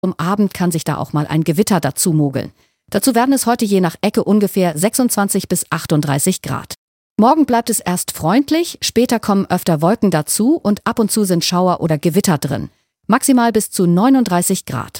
Zum Abend kann sich da auch mal ein Gewitter dazu mogeln. Dazu werden es heute je nach Ecke ungefähr 26 bis 38 Grad. Morgen bleibt es erst freundlich, später kommen öfter Wolken dazu und ab und zu sind Schauer oder Gewitter drin. Maximal bis zu 39 Grad.